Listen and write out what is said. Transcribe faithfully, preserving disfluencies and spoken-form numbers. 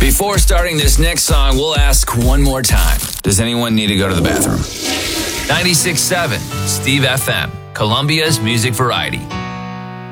Before starting this next song, we'll ask one more time. Does anyone need to go to the bathroom? ninety-six point seven, Steve F M, Columbia's Music Variety.